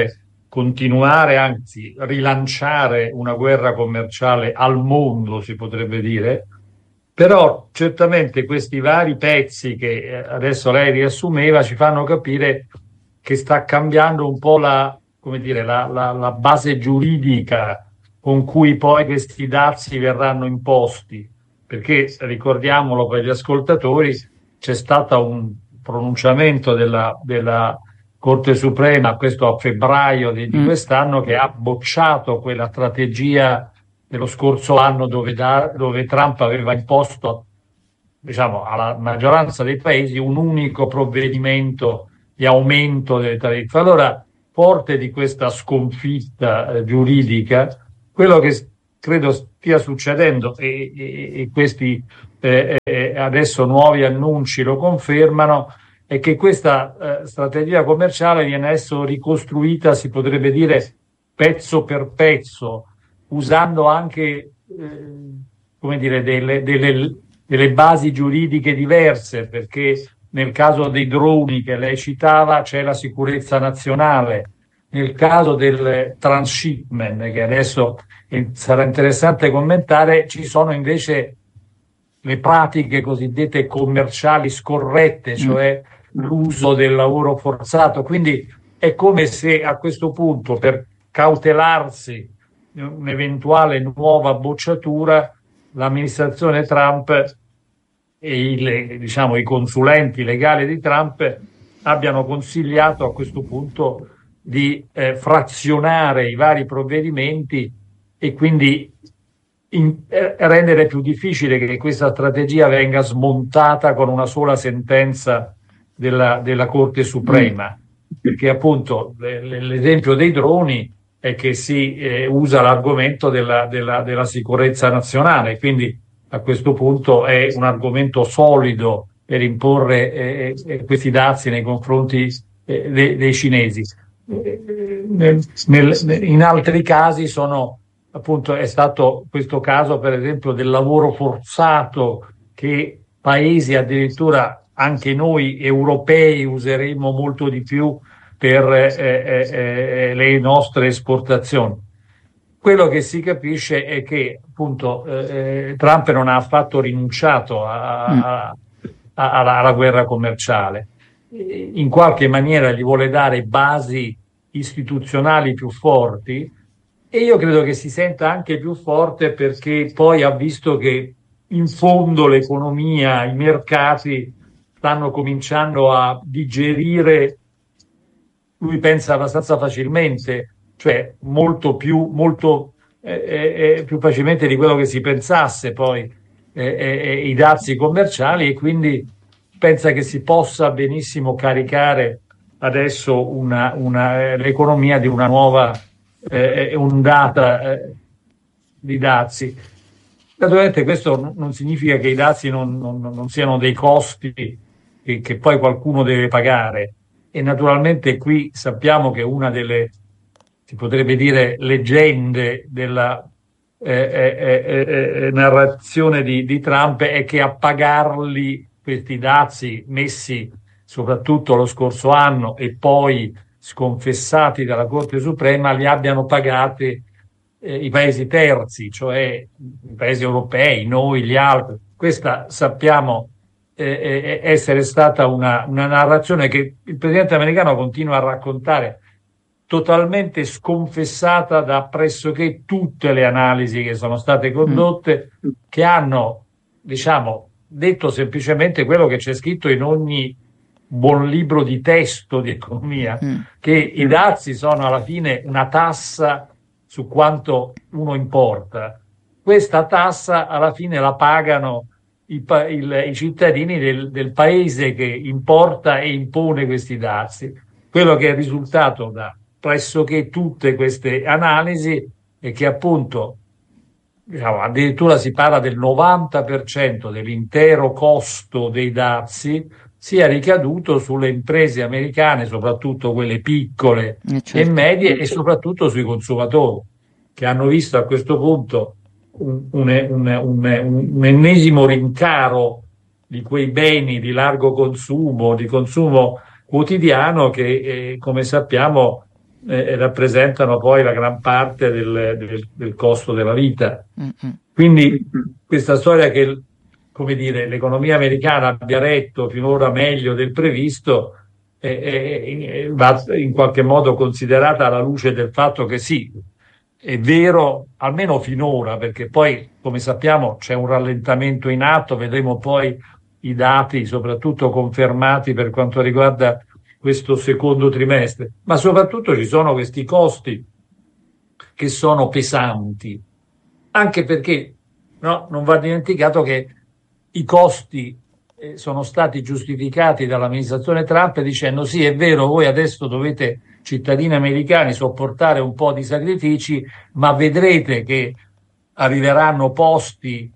continuare, anzi rilanciare una guerra commerciale al mondo, si potrebbe dire. Però certamente questi vari pezzi che adesso lei riassumeva ci fanno capire che sta cambiando un po' la, come dire, la, la, la base giuridica con cui poi questi dazi verranno imposti, perché ricordiamolo per gli ascoltatori, c'è stato un pronunciamento della, della Corte Suprema, questo a febbraio di, di quest'anno, che ha bocciato quella strategia dello scorso anno dove, da, dove Trump aveva imposto, diciamo, alla maggioranza dei paesi un unico provvedimento di aumento delle tariffe. Allora, forte di questa sconfitta eh, giuridica, quello che credo stia succedendo, e, e, e questi eh, eh, adesso nuovi annunci lo confermano, è che questa eh, strategia commerciale viene adesso ricostruita, si potrebbe dire, pezzo per pezzo, usando anche eh, come dire, delle, delle, delle basi giuridiche diverse, perché nel caso dei droni che lei citava c'è la sicurezza nazionale, nel caso del transshipment, che adesso sarà interessante commentare, ci sono invece le pratiche cosiddette commerciali scorrette, cioè l'uso del lavoro forzato. Quindi è come se a questo punto, per cautelarsi un'eventuale nuova bocciatura, l'amministrazione Trump e i, diciamo, i consulenti legali di Trump abbiano consigliato a questo punto di eh, frazionare i vari provvedimenti e quindi in, eh, rendere più difficile che questa strategia venga smontata con una sola sentenza della, della Corte Suprema, mm. perché appunto l- l'esempio dei droni è che si eh, usa l'argomento della, della, della sicurezza nazionale, quindi a questo punto è un argomento solido per imporre eh, eh, questi dazi nei confronti eh, de- dei cinesi. Eh, nel, nel, in altri casi sono, appunto, è stato questo caso per esempio del lavoro forzato, che paesi, addirittura anche noi europei, useremo molto di più per eh, eh, le nostre esportazioni. Quello che si capisce è che appunto eh, Trump non ha affatto rinunciato a, a, a, alla, alla guerra commerciale. In qualche maniera gli vuole dare basi istituzionali più forti, e io credo che si senta anche più forte perché poi ha visto che in fondo l'economia, i mercati stanno cominciando a digerire, lui pensa abbastanza facilmente, cioè molto più, molto eh, eh, più facilmente di quello che si pensasse poi eh, eh, i dazi commerciali, e quindi pensa che si possa benissimo caricare adesso una, una, eh, l'economia di una nuova eh, ondata eh, di dazi. Naturalmente questo non significa che i dazi non, non, non siano dei costi che, che poi qualcuno deve pagare, e naturalmente qui sappiamo che una delle, si potrebbe dire, leggende della eh, eh, eh, eh, narrazione di, di Trump è che a pagarli questi dazi messi soprattutto lo scorso anno e poi sconfessati dalla Corte Suprema li abbiano pagati eh, i paesi terzi, cioè i paesi europei, noi, gli altri. Questa sappiamo eh, essere stata una, una narrazione che il presidente americano continua a raccontare, totalmente sconfessata da pressoché tutte le analisi che sono state condotte, mm. che hanno, diciamo, detto semplicemente quello che c'è scritto in ogni buon libro di testo di economia, mm. che i dazi sono alla fine una tassa su quanto uno importa. Questa tassa alla fine la pagano i, il, i cittadini del, del paese che importa e impone questi dazi. Quello che è risultato da pressoché tutte queste analisi è che appunto, diciamo, addirittura si parla del novanta per cento dell'intero costo dei dazi sia ricaduto sulle imprese americane, soprattutto quelle piccole e, certo. e medie, e soprattutto sui consumatori, che hanno visto a questo punto un, un, un, un, un ennesimo rincaro di quei beni di largo consumo, di consumo quotidiano, che eh, come sappiamo eh, rappresentano poi la gran parte del, del, del costo della vita. Mm-hmm. Quindi questa storia che, come dire, l'economia americana abbia retto finora meglio del previsto eh, eh, va in qualche modo considerata alla luce del fatto che sì, è vero, almeno finora, perché poi, come sappiamo, c'è un rallentamento in atto, vedremo poi i dati, soprattutto confermati per quanto riguarda questo secondo trimestre, ma soprattutto ci sono questi costi che sono pesanti, anche perché no, non va dimenticato che i costi eh, sono stati giustificati dall'amministrazione Trump dicendo sì, è vero, voi adesso dovete, cittadini americani, sopportare un po' di sacrifici, ma vedrete che arriveranno posti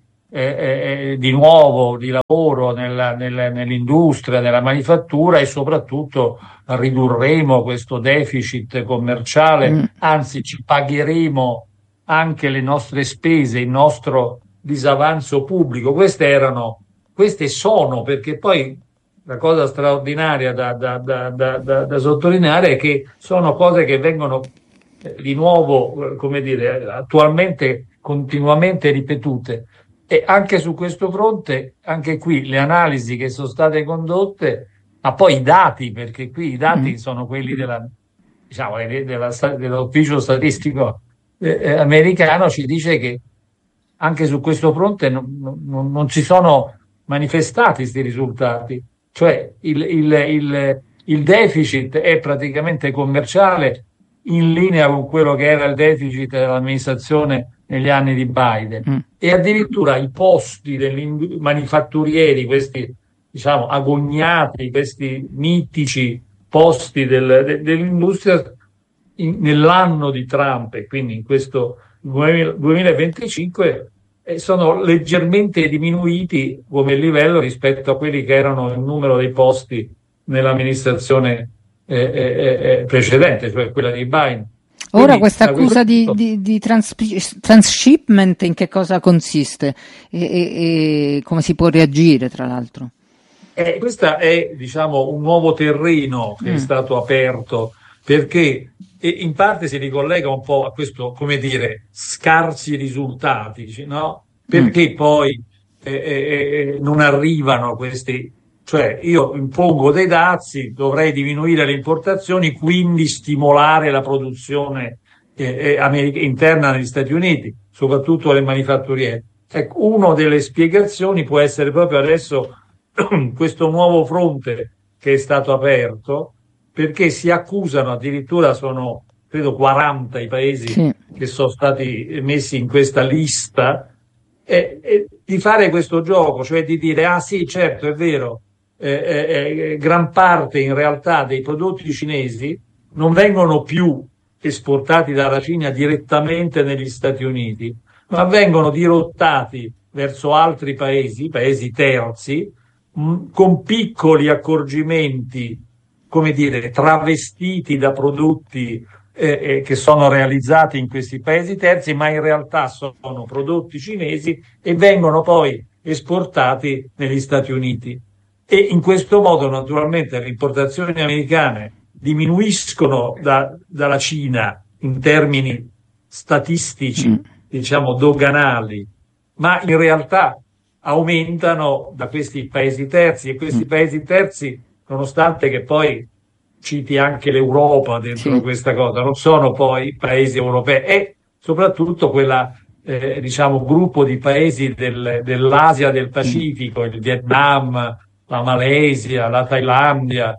eh, eh, di nuovo di lavoro nella, nella, nell'industria, nella manifattura e soprattutto ridurremo questo deficit commerciale, mm. anzi ci pagheremo anche le nostre spese, il nostro disavanzo pubblico. Queste erano, queste sono, perché poi la cosa straordinaria da, da, da, da, da, da sottolineare è che sono cose che vengono eh, di nuovo, eh, come dire, attualmente continuamente ripetute. E anche su questo fronte, anche qui le analisi che sono state condotte, ma poi i dati, perché qui i dati mm. sono quelli della, diciamo, della, dell'ufficio statistico eh, americano, ci dice che anche su questo fronte non, non, non si sono manifestati questi risultati. Cioè il, il, il, il deficit è praticamente commerciale, in linea con quello che era il deficit dell'amministrazione negli anni di Biden, mm. e addirittura i posti degli manifatturieri, questi diciamo agognati, questi mitici posti del, de, dell'industria in, nell'anno di Trump, e quindi in questo duemilaventicinque eh, sono leggermente diminuiti come livello rispetto a quelli che erano il numero dei posti nell'amministrazione eh, eh, eh, precedente, cioè quella di Biden. Ora Quindi, questa accusa questo... di, di, di trans, transshipment in che cosa consiste e, e, e come si può reagire, tra l'altro? Eh, questo è, diciamo, un nuovo terreno che mm. è stato aperto, perché e in parte si ricollega un po' a questo, come dire, scarsi risultati, no? Perché mm. poi eh, eh, non arrivano questi, cioè io impongo dei dazi, dovrei diminuire le importazioni, quindi stimolare la produzione eh, eh, americ- interna negli Stati Uniti, soprattutto le manifatturiere. Ecco, una delle spiegazioni può essere proprio adesso questo nuovo fronte che è stato aperto, perché si accusano, addirittura sono credo quaranta i paesi sì. che sono stati messi in questa lista, e, e di fare questo gioco, cioè di dire ah sì, certo, è vero, eh, eh, gran parte in realtà dei prodotti cinesi non vengono più esportati dalla Cina direttamente negli Stati Uniti, ma vengono dirottati verso altri paesi, paesi terzi, mh, con piccoli accorgimenti, come dire, travestiti da prodotti eh, eh, che sono realizzati in questi paesi terzi, ma in realtà sono prodotti cinesi e vengono poi esportati negli Stati Uniti. E in questo modo, naturalmente, le importazioni americane diminuiscono da, dalla Cina in termini statistici, mm. diciamo, doganali, ma in realtà aumentano da questi paesi terzi, e questi mm. paesi terzi, nonostante che poi citi anche l'Europa dentro sì. questa cosa, non sono poi paesi europei, e soprattutto quella, eh, diciamo, gruppo di paesi del, dell'Asia del Pacifico, il Vietnam, la Malesia, la Thailandia,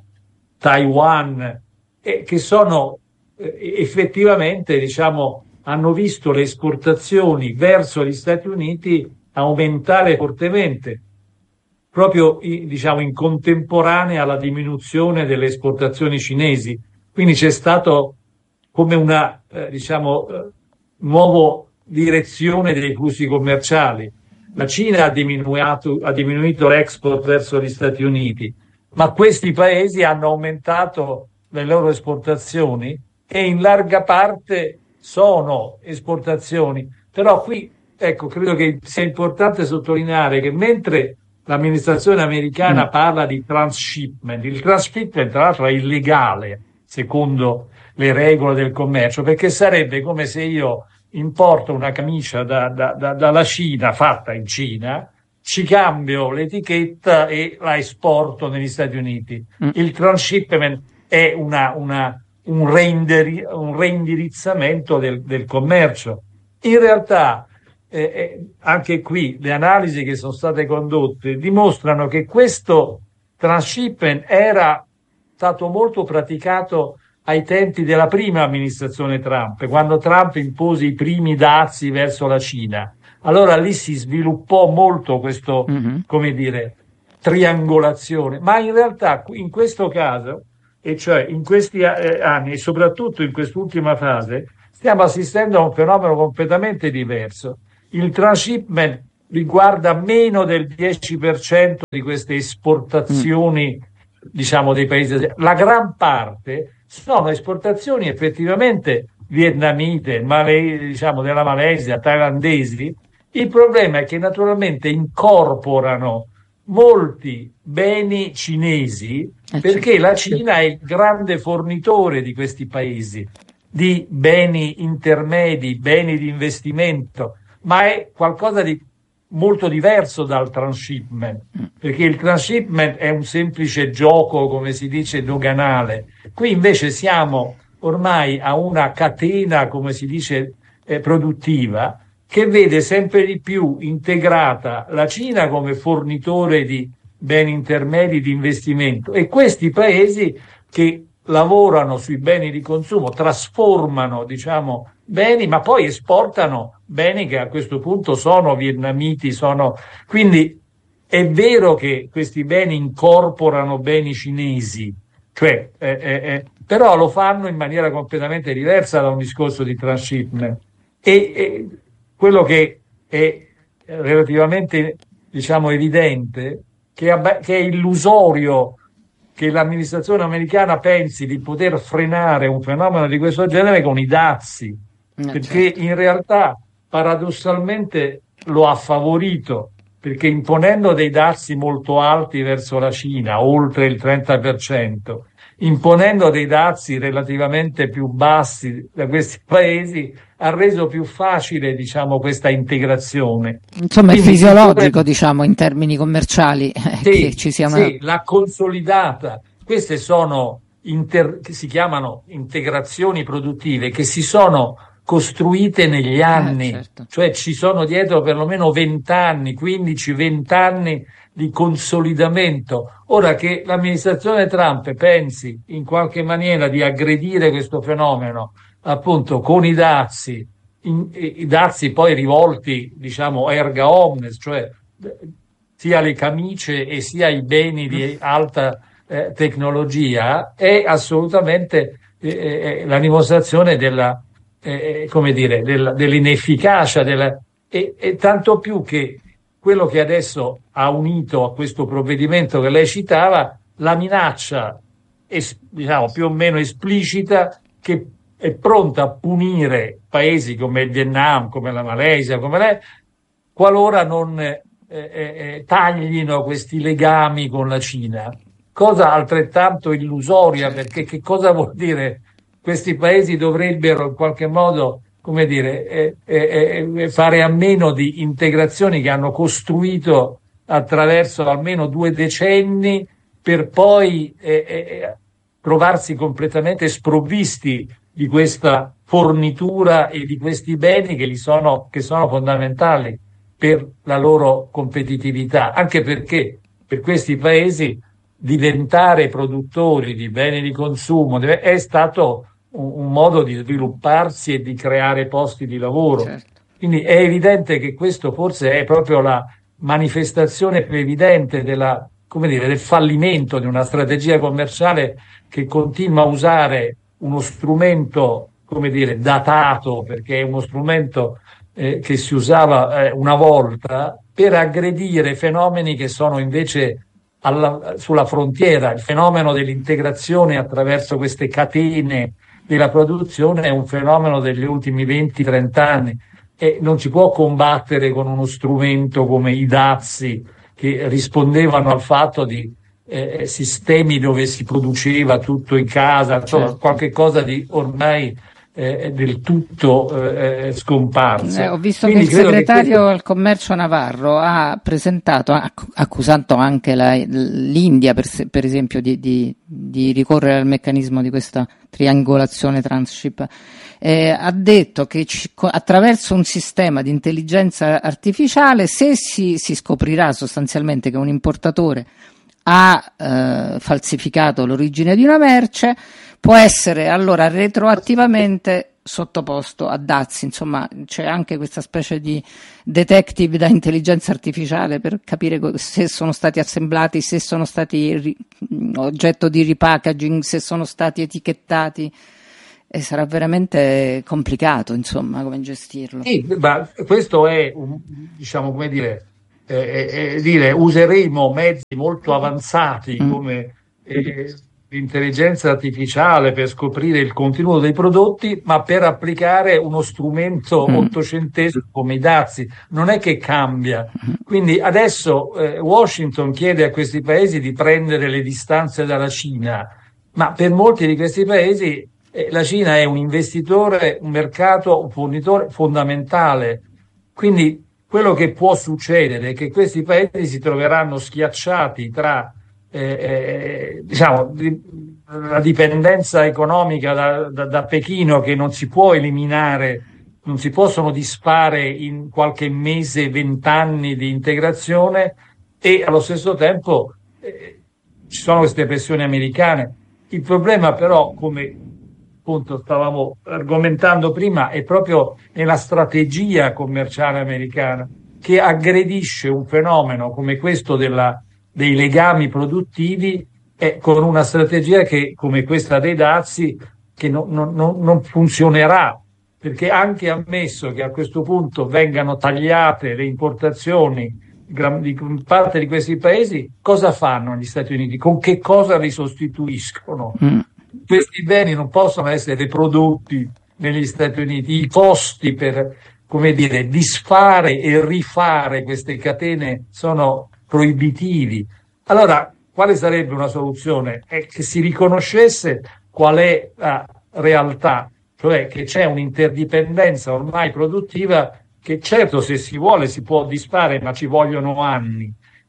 Taiwan, eh, che sono eh, effettivamente, diciamo, hanno visto le esportazioni verso gli Stati Uniti aumentare fortemente, proprio diciamo in contemporanea alla diminuzione delle esportazioni cinesi. Quindi c'è stato come una eh, diciamo eh, nuova direzione dei flussi commerciali. La Cina ha diminuito, ha diminuito l'export verso gli Stati Uniti, ma questi paesi hanno aumentato le loro esportazioni, e in larga parte sono esportazioni. Però qui, ecco, credo che sia importante sottolineare che mentre l'amministrazione americana mm. parla di transshipment, il transshipment tra l'altro è illegale secondo le regole del commercio, perché sarebbe come se io importo una camicia da, da, da, dalla Cina, fatta in Cina, ci cambio l'etichetta e la esporto negli Stati Uniti. Mm. Il transshipment è una, una, un, reindiri, un reindirizzamento del, del commercio. In realtà, eh, eh, anche qui, le analisi che sono state condotte dimostrano che questo transshipment era stato molto praticato ai tempi della prima amministrazione Trump, quando Trump impose i primi dazi verso la Cina. Allora lì si sviluppò molto questo, mm-hmm. come dire, triangolazione, ma in realtà in questo caso, e cioè in questi eh, anni e soprattutto in quest'ultima fase, stiamo assistendo a un fenomeno completamente diverso. Il transshipment riguarda meno del dieci per cento di queste esportazioni, mm. diciamo, dei paesi. La gran parte sono esportazioni effettivamente vietnamite, male, diciamo, della Malesia, thailandesi. Il problema è che naturalmente incorporano molti beni cinesi, perché la Cina è il grande fornitore di questi paesi, di beni intermedi, beni di investimento, ma è qualcosa di molto diverso dal transshipment, perché il transshipment è un semplice gioco, come si dice, doganale. Qui invece siamo ormai a una catena, come si dice, eh, produttiva, che vede sempre di più integrata la Cina come fornitore di beni intermedi di investimento e questi paesi che lavorano sui beni di consumo, trasformano, diciamo, beni, ma poi esportano beni che a questo punto sono vietnamiti, sono... Quindi è vero che questi beni incorporano beni cinesi, cioè, eh, eh, eh, però lo fanno in maniera completamente diversa da un discorso di transshipment. E, e quello che è relativamente, diciamo, evidente, che, abba- che è illusorio che l'amministrazione americana pensi di poter frenare un fenomeno di questo genere con i dazi, eh, perché certo. in realtà paradossalmente lo ha favorito, perché imponendo dei dazi molto alti verso la Cina, oltre il trenta per cento, imponendo dei dazi relativamente più bassi da questi paesi, ha reso più facile, diciamo, questa integrazione. Insomma, Quindi, è fisiologico, sicuramente... diciamo, in termini commerciali, eh, sì, che ci sia una... Sì, l'ha consolidata. Queste sono, inter... che si chiamano integrazioni produttive, che si sono costruite negli anni, eh, certo. Cioè ci sono dietro perlomeno vent'anni, quindici vent'anni di consolidamento. Ora che l'amministrazione Trump pensi in qualche maniera di aggredire questo fenomeno, appunto con i dazi, in, i dazi poi rivolti, diciamo, erga omnes, cioè sia le camicie e sia i beni di alta eh, tecnologia, è assolutamente eh, eh, la dimostrazione della Eh, come dire, del, dell'inefficacia della, e, e tanto più che quello che adesso ha unito a questo provvedimento che lei citava, la minaccia es, diciamo più o meno esplicita che è pronta a punire paesi come il Vietnam, come la Malesia, come lei, qualora non eh, eh, taglino questi legami con la Cina, cosa altrettanto illusoria, perché che cosa vuol dire? Questi paesi dovrebbero in qualche modo, come dire, eh, eh, eh, fare a meno di integrazioni che hanno costruito attraverso almeno due decenni per poi eh, eh, trovarsi completamente sprovvisti di questa fornitura e di questi beni che, li sono, che sono fondamentali per la loro competitività, anche perché per questi paesi diventare produttori di beni di consumo deve, è stato un modo di svilupparsi e di creare posti di lavoro. Certo. Quindi è evidente che questo forse è proprio la manifestazione più evidente della, come dire, del fallimento di una strategia commerciale che continua a usare uno strumento, come dire, datato, perché è uno strumento eh, che si usava eh, una volta per aggredire fenomeni che sono invece alla, sulla frontiera. Il fenomeno dell'integrazione attraverso queste catene della produzione è un fenomeno degli ultimi venti trenta anni e non si può combattere con uno strumento come i dazi che rispondevano al fatto di eh, sistemi dove si produceva tutto in casa, insomma, certo. qualche cosa di ormai eh, del tutto eh, scomparso. Eh, ho visto Quindi che il segretario questo... al commercio Navarro ha presentato, acc- accusando anche la, l'India per, se, per esempio di, di, di ricorrere al meccanismo di questa triangolazione transship, eh, ha detto che ci, attraverso un sistema di intelligenza artificiale, se si, si scoprirà sostanzialmente che un importatore ha eh, falsificato l'origine di una merce, può essere allora retroattivamente sottoposto a dazi. Insomma, c'è anche questa specie di detective da intelligenza artificiale per capire se sono stati assemblati, se sono stati ri- oggetto di repackaging, se sono stati etichettati, e sarà veramente complicato, insomma, come gestirlo. Sì, ma questo è, un, diciamo, come dire, eh, eh, dire, useremo mezzi molto avanzati mm. come eh, l'intelligenza artificiale per scoprire il contenuto dei prodotti, ma per applicare uno strumento mm. ottocentesco come i dazi. Non è che cambia. Quindi adesso eh, Washington chiede a questi paesi di prendere le distanze dalla Cina, ma per molti di questi paesi eh, la Cina è un investitore, un mercato, un fornitore fondamentale. Quindi quello che può succedere è che questi paesi si troveranno schiacciati tra eh, eh, diciamo, di, la dipendenza economica da, da, da Pechino, che non si può eliminare, non si possono disfare in qualche mese, vent'anni di integrazione, e allo stesso tempo eh, ci sono queste pressioni americane. Il problema però, come appunto stavamo argomentando prima, è proprio nella strategia commerciale americana, che aggredisce un fenomeno come questo della, dei legami produttivi eh, con una strategia che, come questa dei dazi, che non, non, non funzionerà, perché anche ammesso che a questo punto vengano tagliate le importazioni di parte di questi paesi, cosa fanno gli Stati Uniti? Con che cosa li sostituiscono? Mm. Questi beni non possono essere prodotti negli Stati Uniti, i costi per, come dire, disfare e rifare queste catene sono proibitivi. Allora, quale sarebbe una soluzione? È che si riconoscesse qual è la realtà, cioè che c'è un'interdipendenza ormai produttiva che certo, se si vuole si può disfare, ma ci vogliono anni.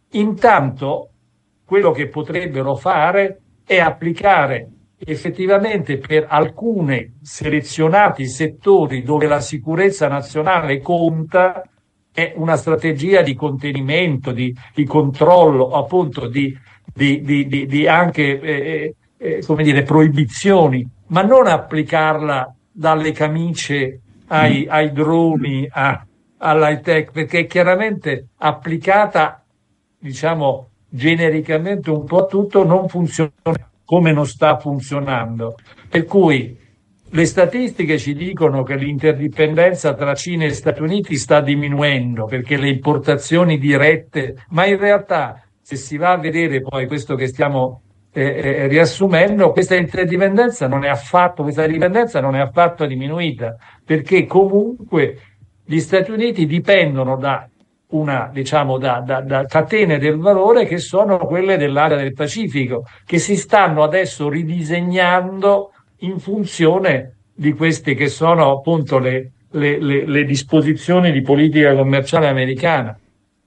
Intanto quello che potrebbero fare è applicare effettivamente per alcuni selezionati settori dove la sicurezza nazionale conta, è una strategia di contenimento, di, di controllo, appunto di, di, di, di, di anche eh, eh, come dire, proibizioni, ma non applicarla dalle camicie ai, ai droni, a, all'high tech, perché è chiaramente applicata, diciamo, genericamente un po' a tutto, non funziona come non sta funzionando. Per cui le statistiche ci dicono che l'interdipendenza tra Cina e Stati Uniti sta diminuendo, perché le importazioni dirette, ma in realtà se si va a vedere poi questo che stiamo eh, eh, riassumendo, questa interdipendenza non è affatto, questa dipendenza non è affatto diminuita, perché comunque gli Stati Uniti dipendono da una, diciamo, da, da, da catene del valore che sono quelle dell'area del Pacifico, che si stanno adesso ridisegnando in funzione di queste che sono appunto le, le, le, le disposizioni di politica commerciale americana.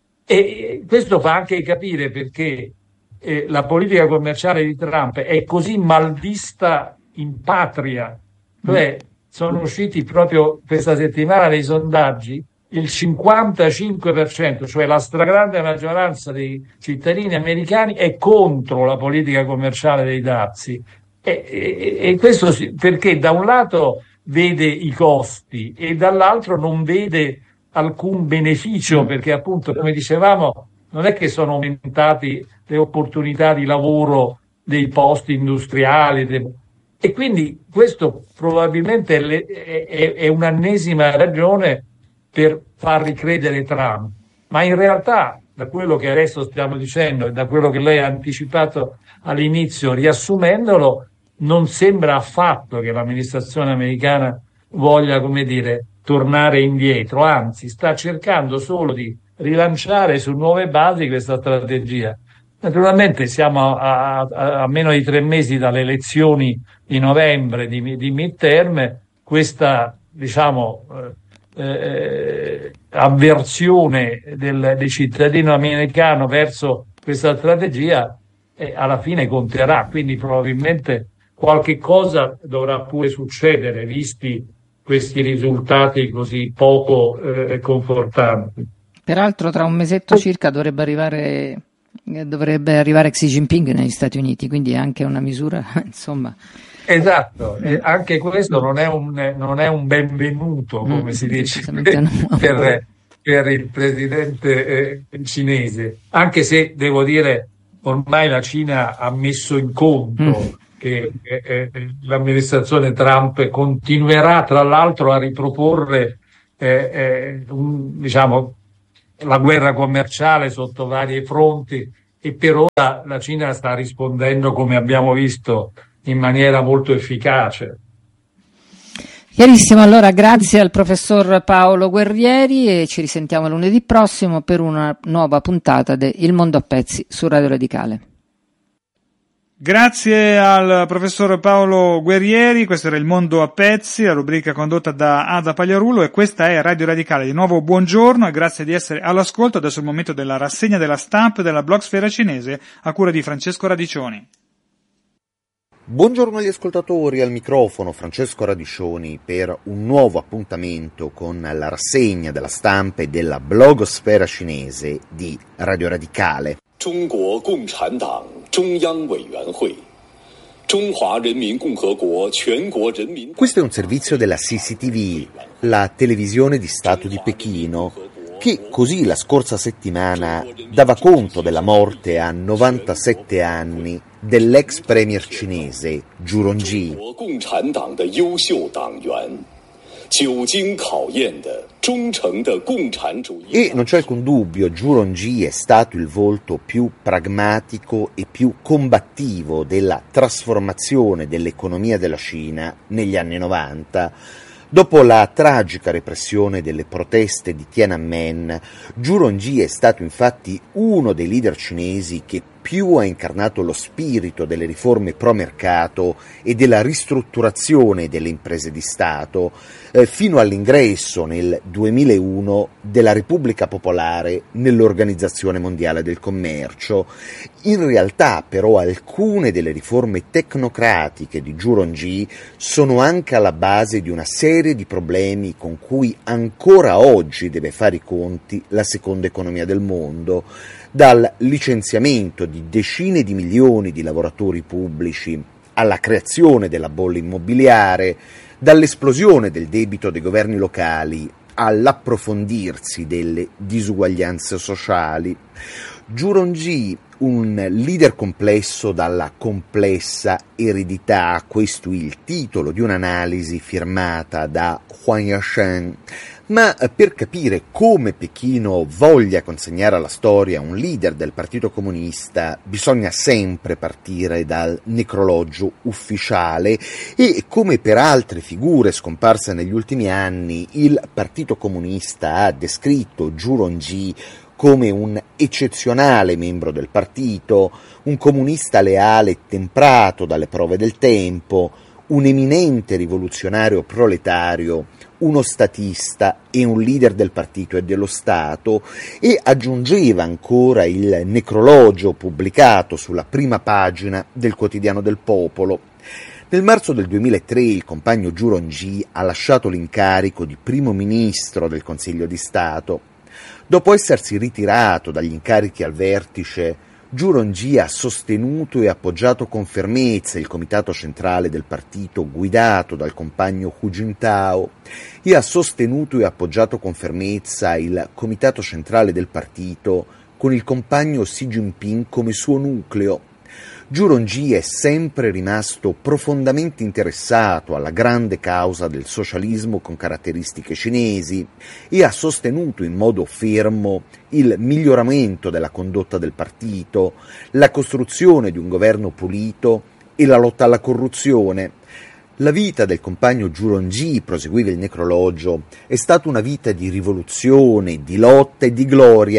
E questo fa anche capire perché eh, la politica commerciale di Trump è così malvista in patria, cioè sono usciti proprio questa settimana dei sondaggi, il cinquantacinque per cento, cioè la stragrande maggioranza dei cittadini americani, è contro la politica commerciale dei dazi. E, e, e questo sì, perché da un lato vede i costi e dall'altro non vede alcun beneficio, perché appunto, come dicevamo, non è che sono aumentati le opportunità di lavoro dei posti industriali, de... e quindi questo probabilmente è, le, è, è un'ennesima ragione per far ricredere Trump, ma in realtà, da quello che adesso stiamo dicendo e da quello che lei ha anticipato all'inizio, riassumendolo, non sembra affatto che l'amministrazione americana voglia, come dire, tornare indietro, anzi sta cercando solo di rilanciare su nuove basi questa strategia. Naturalmente siamo a, a, a meno di tre mesi dalle elezioni di novembre di, di midterm, questa diciamo eh, eh, avversione del, del cittadino americano verso questa strategia eh, alla fine conterà, quindi probabilmente qualche cosa dovrà pure succedere, visti questi risultati così poco eh, confortanti. Peraltro tra un mesetto circa dovrebbe arrivare, dovrebbe arrivare Xi Jinping negli Stati Uniti, quindi è anche una misura, insomma. Esatto, e anche questo non è un, non è un benvenuto, come mm, si dice, per, per il presidente eh, cinese, anche se devo dire ormai la Cina ha messo in conto mm. che eh, eh, l'amministrazione Trump continuerà tra l'altro a riproporre eh, eh, un, diciamo, la guerra commerciale sotto vari fronti, e per ora la Cina sta rispondendo, come abbiamo visto, in maniera molto efficace. Chiarissimo, allora grazie al professor Paolo Guerrieri e ci risentiamo lunedì prossimo per una nuova puntata di Il Mondo a Pezzi su Radio Radicale. Grazie al professor Paolo Guerrieri, questo era Il Mondo a Pezzi, la rubrica condotta da Ada Pagliarulo, e questa è Radio Radicale. Di nuovo buongiorno e grazie di essere all'ascolto. Adesso è il momento della rassegna della stampa della blogosfera cinese a cura di Francesco Radiccioni. Buongiorno agli ascoltatori, al microfono Francesco Radiccioni per un nuovo appuntamento con la rassegna della stampa e della blogosfera cinese di Radio Radicale. Questo è un servizio della C C T V, la televisione di Stato di Pechino, che così la scorsa settimana dava conto della morte a novantasette anni dell'ex premier cinese Zhu Rongji. E non c'è alcun dubbio, Zhu Rongji è stato il volto più pragmatico e più combattivo della trasformazione dell'economia della Cina negli anni novanta. Dopo la tragica repressione delle proteste di Tiananmen, Zhu Rongji è stato infatti uno dei leader cinesi che più ha incarnato lo spirito delle riforme pro mercato e della ristrutturazione delle imprese di Stato, eh, fino all'ingresso nel duemilauno della Repubblica Popolare nell'Organizzazione Mondiale del Commercio. In realtà, però, alcune delle riforme tecnocratiche di Zhu Rongji sono anche alla base di una serie di problemi con cui ancora oggi deve fare i conti la seconda economia del mondo, dal licenziamento di decine di milioni di lavoratori pubblici alla creazione della bolla immobiliare, dall'esplosione del debito dei governi locali all'approfondirsi delle disuguaglianze sociali. Zhu Rongji, un leader complesso dalla complessa eredità, questo è il titolo di un'analisi firmata da Huang Yashen. Ma per capire come Pechino voglia consegnare alla storia un leader del Partito Comunista bisogna sempre partire dal necrologio ufficiale, e come per altre figure scomparse negli ultimi anni il Partito Comunista ha descritto Zhu Rongji come un eccezionale membro del partito, un comunista leale e temprato dalle prove del tempo, un eminente rivoluzionario proletario, uno statista e un leader del partito e dello Stato, e aggiungeva ancora il necrologio pubblicato sulla prima pagina del Quotidiano del Popolo. Nel marzo del duemilatré il compagno Zhu Rongji ha lasciato l'incarico di primo ministro del Consiglio di Stato. Dopo essersi ritirato dagli incarichi al vertice, Zhu Rongji ha sostenuto e appoggiato con fermezza il comitato centrale del partito guidato dal compagno Hu Jintao e ha sostenuto e appoggiato con fermezza il comitato centrale del partito con il compagno Xi Jinping come suo nucleo. Zhu Rongji è sempre rimasto profondamente interessato alla grande causa del socialismo con caratteristiche cinesi e ha sostenuto in modo fermo il miglioramento della condotta del partito, la costruzione di un governo pulito e la lotta alla corruzione. La vita del compagno Zhu Rongji, proseguiva il necrologio, è stata una vita di rivoluzione, di lotta e di gloria,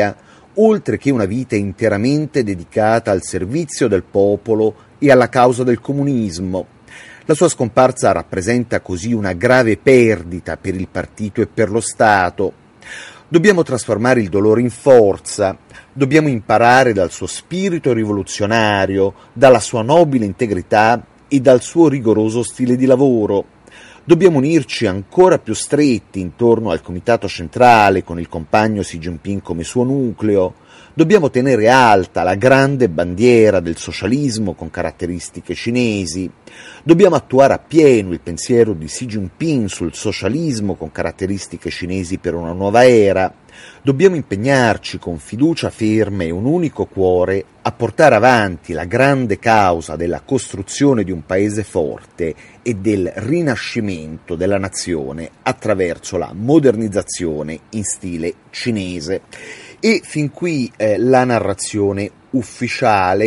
oltre che una vita interamente dedicata al servizio del popolo e alla causa del comunismo. La sua scomparsa rappresenta così una grave perdita per il partito e per lo Stato. Dobbiamo trasformare il dolore in forza, dobbiamo imparare dal suo spirito rivoluzionario, dalla sua nobile integrità e dal suo rigoroso stile di lavoro. Dobbiamo unirci ancora più stretti intorno al Comitato Centrale con il compagno Xi Jinping come suo nucleo. Dobbiamo tenere alta la grande bandiera del socialismo con caratteristiche cinesi. Dobbiamo attuare appieno il pensiero di Xi Jinping sul socialismo con caratteristiche cinesi per una nuova era. Dobbiamo impegnarci con fiducia ferma e un unico cuore a portare avanti la grande causa della costruzione di un paese forte e del rinascimento della nazione attraverso la modernizzazione in stile cinese. E fin qui eh, la narrazione ufficiale